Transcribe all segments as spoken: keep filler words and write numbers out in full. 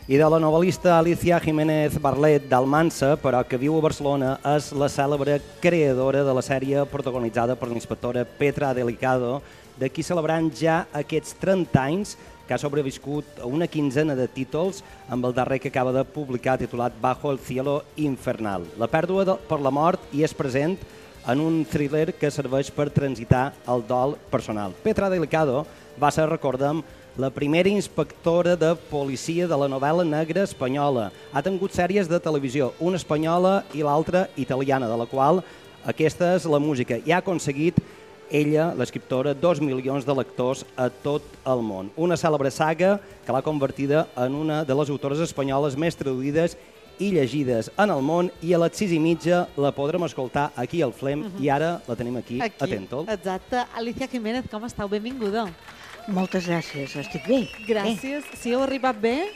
I de la novel·lista Alicia Jiménez Barlet d'Almansa, però que viu a Barcelona, és la cèlebre creadora de la sèrie protagonitzada per l'inspectora Petra Delicado, de qui celebrant ja aquests trenta anys, que ha sobreviscut a una quinzena de títols, amb el darrer que acaba de publicar titulat Bajo el cielo infernal. La pèrdua de, per la mort hi és present en un thriller que serveix per transitar el dol personal. Petra Delicado va ser, recordem, la primera inspectora de policia de la novel·la negra espanyola. Ha tingut sèries de televisió, una espanyola i l'altra italiana, de la qual aquesta és la música. I ha aconseguit ella, l'escriptora, dos milions de lectors a tot el món. Una cèlebre saga que l'ha convertida en una de les autores espanyoles més traduïdes i llegides en el món, i a les sis i mitja la podrem escoltar aquí al Flem, uh -huh. i ara la tenim aquí, aquí. Atento. Exacte. Alicia Jiménez, com estàu? Benvinguda. Moltes gràcies, estic bé. Gràcies. Bé. Si heu arribat bé?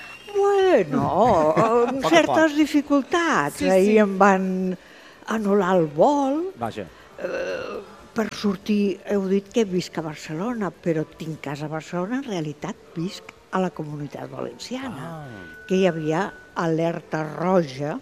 Bueno, amb certes dificultats. Sí, sí. Ahir em van anul·lar el vol. Vaja. Eh, per sortir, heu dit que visc a Barcelona, però tinc casa a Barcelona, en realitat visc a la Comunitat Valenciana, Ah. que hi havia alerta roja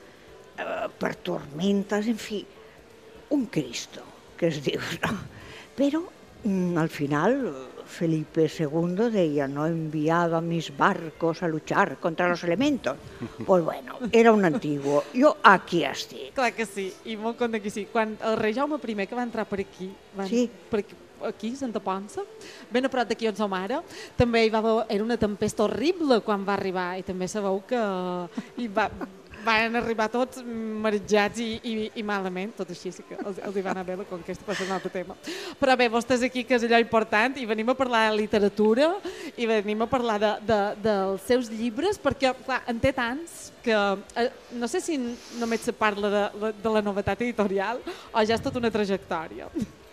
eh, per tormentes, en fi, un Cristo, que es diu, no? Però mm, al final Felipe segundo deia, no he enviado a mis barcos a luchar contra los elementos. Pues bueno, era un antiguo. Jo aquí estic. Clar que sí, i molt content que sí. Quan el rei Jaume primer que va entrar per aquí, van, Sí. per aquí, aquí, Santa Ponça, ben a prop d'aquí on som ara, també hi va haver, era una tempesta horrible quan va arribar, i també sabeu que hi va, van arribar tots marejats i, i, i malament, tot així sí que els, els hi va anar bé la conquesta, per ser un altre tema. Però bé, vostès aquí, que és allò important, i venim a parlar de literatura, i venim a parlar de, de, dels seus llibres, perquè, clar, en té tants que eh, no sé si només se parla de, de la novetat editorial o ja és tota una trajectòria.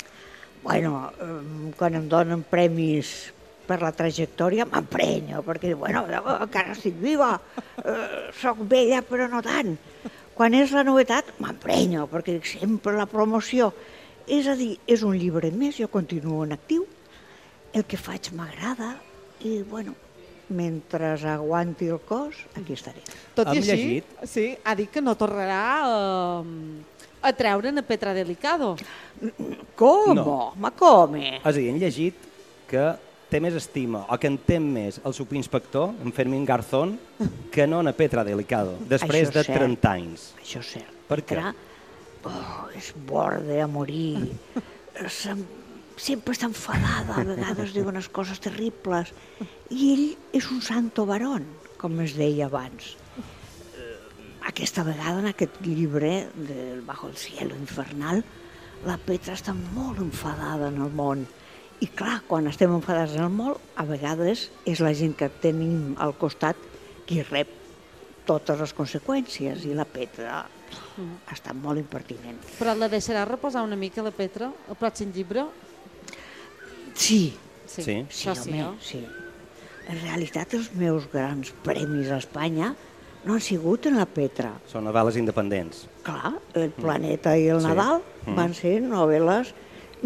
Bueno, eh, quan em donen premis per la trajectòria m'emprenyo, perquè, bueno, encara estic viva, eh, soc vella però no tant. Quan és la novetat m'emprenyo, perquè dic sempre la promoció. És a dir, és un llibre més, jo continuo en actiu, el que faig m'agrada i, bueno, mentre aguanti el cos, aquí estaré. Tot i Hem així, llegit. sí, ha dit que no tornarà a, a treure'n a Petra Delicado. Com? No. Ma come? És a dir, hem llegit que té més estima o que entén més el subinspector, en Fermín Garzón, que no en Petra Delicado, després Això de és cert. trenta anys. Això és cert. Per què? Petra, oh, és borde a morir. Sem sempre està enfadada, a vegades diu unes coses terribles. I ell és un santo varón, com es deia abans. Aquesta vegada, en aquest llibre, del Bajo el cielo infernal, la Petra està molt enfadada en el món. I clar, quan estem enfadats en el món, a vegades és la gent que tenim al costat qui rep totes les conseqüències, i la Petra ha estat molt impertinent. Però la deixarà reposar una mica, la Petra, el pròxim llibre? Sí, Sí. sí, Això sí, home, no? sí. En realitat, els meus grans premis a Espanya no han sigut en la Petra. Són novel·les independents. Clar, El planeta i el Sí. Nadal Mm. van ser novel·les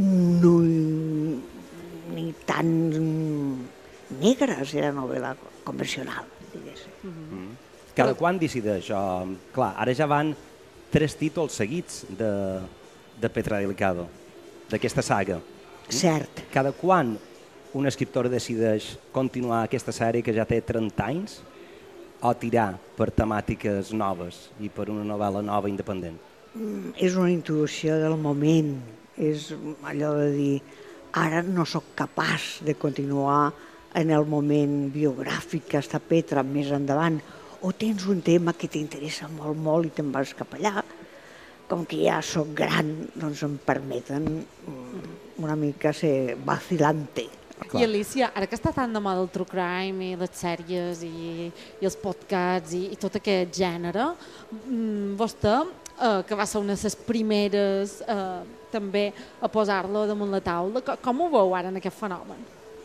no, ni tan negres, era novel·la convencional, diguéssim. Cada quan decideix? Oh, clar, ara ja van tres títols seguits de, de Petra Delicado, d'aquesta saga. Cert. Cada quan un escriptor decideix continuar aquesta sèrie que ja té trenta anys o tirar per temàtiques noves i per una novel·la nova independent? Mm, És una intuïció del moment, és allò de dir ara no sóc capaç de continuar en el moment biogràfic que està Petra més endavant, o tens un tema que t'interessa molt, molt i te'n vas cap allà. Com que ja sóc gran, doncs em permeten una mica ser vacilante. Clar. I Alicia, ara que està tan de moda el true crime i les sèries i, i els podcasts i, i tot aquest gènere, mm, vostè, eh, que va ser una de les primeres eh, també a posar-lo damunt la taula, co- com ho veu ara en aquest fenomen?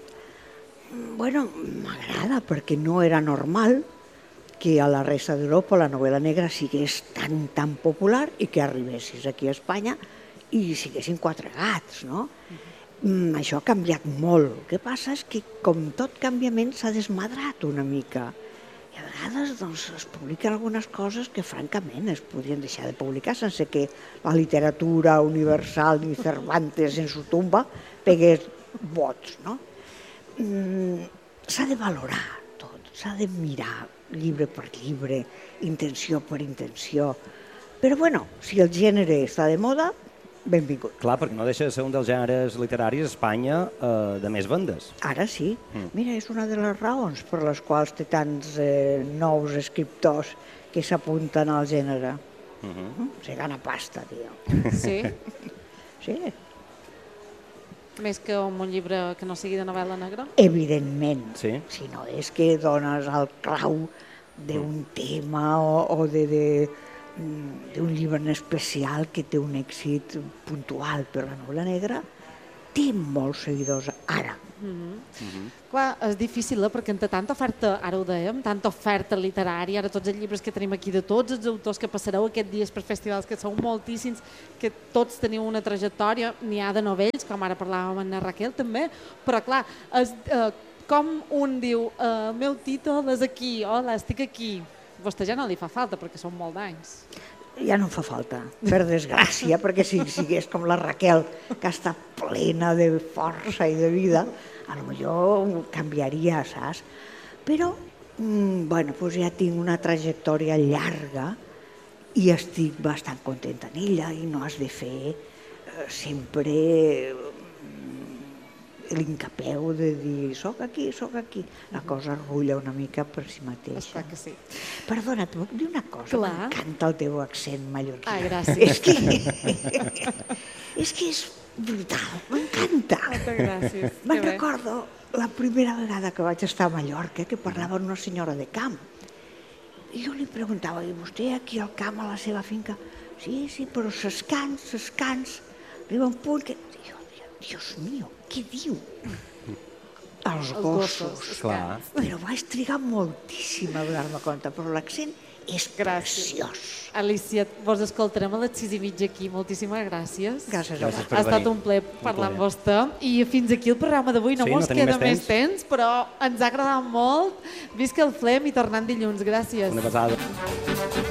Bueno, m'agrada perquè no era normal que a la resta d'Europa la novel·la negra sigués tan, tan popular i que arribessis aquí a Espanya i siguessin quatre gats, no? Mm, això ha canviat molt. El que passa és que, com tot canviament, s'ha desmadrat una mica. I a vegades doncs, es publiquen algunes coses que francament es podrien deixar de publicar sense que la literatura universal ni Cervantes en su tumba pegués vots, no? Mm, s'ha de valorar tot, s'ha de mirar llibre per llibre, intenció per intenció. Però bueno, si el gènere està de moda, benvingut. Clar, perquè no deixa de ser un dels gèneres literaris a Espanya eh, de més vendes. Ara sí. Mm. Mira, és una de les raons per les quals té tants eh, nous escriptors que s'apunten al gènere. Uh -huh. Mm? Se gana pasta, tio. Sí? Sí, Més que un llibre que no sigui de novel·la negra? evidentment. Sí. Si no és que dones el clau d'un tema o, o de, de, d'un llibre en especial que té un èxit puntual, però la novel·la negra té molts seguidors ara. Mm -hmm. Mm -hmm. Clar, és difícil, eh? Perquè entre tanta oferta, ara ho dèiem, tanta oferta literària, ara tots els llibres que tenim aquí de tots els autors que passareu aquests dies per festivals, que són moltíssims, que tots teniu una trajectòria, n'hi ha de novells, com ara parlàvem amb la Raquel també, però clar, és, eh, com un diu, eh, el meu títol és aquí, hola, estic aquí, a vostè ja no li fa falta perquè són molt d'anys. Ja no em fa falta, per desgràcia, perquè si sigués com la Raquel, que està plena de força i de vida, a lo millor canviaria, saps? Però, mm, bueno, doncs ja tinc una trajectòria llarga i estic bastant contenta en ella i no has de fer eh, sempre l'incapeu de dir soc aquí, soc aquí. La cosa rulla una mica per si mateixa. Esclar que sí. Perdona, et puc dir una cosa? Clar. M'encanta el teu accent mallorquí. Ah, gràcies. És que és, que és brutal, m'encanta. Moltes gràcies. Me'n Que bé. recordo la primera vegada que vaig estar a Mallorca, que parlava una senyora de camp. I jo li preguntava, i vostè aquí al camp, a la seva finca? Sí, sí, però s'escans, s'escans. Arriba un punt que... Jo, Dios mío, què diu? Els gossos. Clar. Però vaig trigar moltíssim a donar-me compte, però l'accent és preciós. Alicia, vos escoltarem a les sis i mitja aquí. Moltíssimes gràcies. Gràcies a Gràcies per Ha estat venir. un plaer parlar Un amb plaer. vostè. I fins aquí el programa d'avui. No Sí, mos no tenim queda més més temps, però ens ha agradat molt. Visca el Flem i tornant dilluns. Gràcies. Una pesada.